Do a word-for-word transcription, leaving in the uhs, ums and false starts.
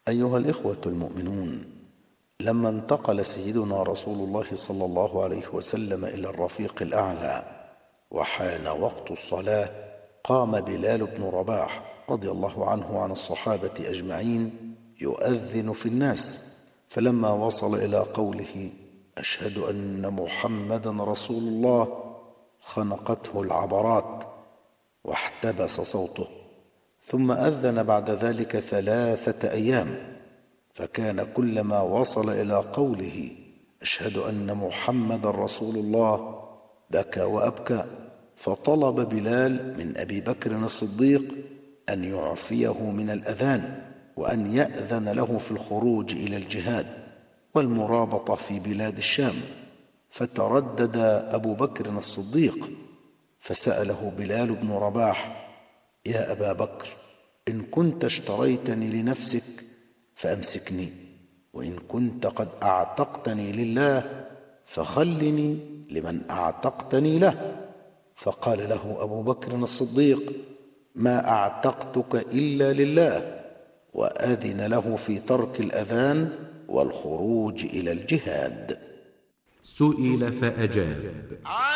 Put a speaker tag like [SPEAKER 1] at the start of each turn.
[SPEAKER 1] أيها الإخوة المؤمنون، لما انتقل سيدنا رسول الله صلى الله عليه وسلم إلى الرفيق الأعلى وحان وقت الصلاة، قام بلال بن رباح رضي الله عنه وعن الصحابة أجمعين يؤذن في الناس، فلما وصل إلى قوله أشهد أن محمدا رسول الله خنقته العبرات واحتبس صوته، ثم أذن بعد ذلك ثلاثة أيام، فكان كلما وصل إلى قوله أشهد أن محمدا رسول الله بكى وأبكى، فطلب بلال من أبي بكر الصديق أن يعفيه من الأذان وأن يأذن له في الخروج إلى الجهاد والمرابطة في بلاد الشام. فتردد أبو بكر الصديق فسأله بلال بن رباح: يا أبا بكر، إن كنت اشتريتني لنفسك فأمسكني، وإن كنت قد أعتقتني لله فخلني لمن أعتقتني له. فقال له أبو بكر الصديق: ما أعتقتك إلا لله، وأذن له في ترك الأذان والخروج إلى الجهاد.
[SPEAKER 2] سئل فأجاب: